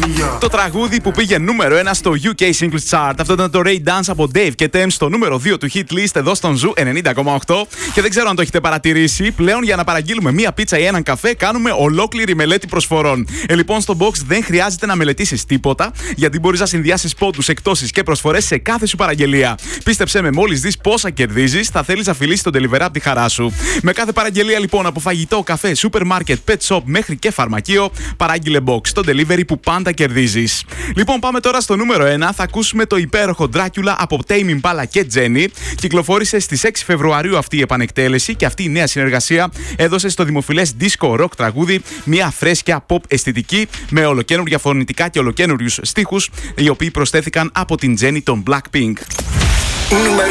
Το τραγούδι που πήγε νούμερο 1 στο UK Singles Chart. Αυτό ήταν το Ray Dance από Dave και Thames στο νούμερο 2 του hit list εδώ στον Zoo 90,8. Και δεν ξέρω αν το έχετε παρατηρήσει, πλέον για να παραγγείλουμε μία πίτσα ή έναν καφέ κάνουμε ολόκληρη μελέτη προσφορών. Λοιπόν, στο Box δεν χρειάζεται να μελετήσεις τίποτα, γιατί μπορείς να συνδυάσεις πόντους, εκτόσεις και προσφορές σε κάθε σου παραγγελία. Πίστεψέ με, μόλις δεις πόσα κερδίζεις, θα θέλεις να φιλήσεις τον delivery από τη χαρά σου. Με κάθε παραγγελία λοιπόν από φαγητό, καφέ, σούπερ μάρκετ, pet shop μέχρι και φαρμακείο, παράγγειλε Box, το delivery που πάντα κερδίζεις. Λοιπόν, πάμε τώρα στο νούμερο 1. Θα ακούσουμε το υπέροχο Dracula από Tame Impala και Jenny. Κυκλοφόρησε στις 6 Φεβρουαρίου αυτή η επανεκτέλεση και αυτή η νέα συνεργασία έδωσε στο δημοφιλές disco rock τραγούδι μια φρέσκια pop αισθητική με ολοκαίνουργια φωνητικά και ολοκαίνουργιους στίχους, οι οποίοι προσθέθηκαν από την Jenny των Blackpink. Νούμερο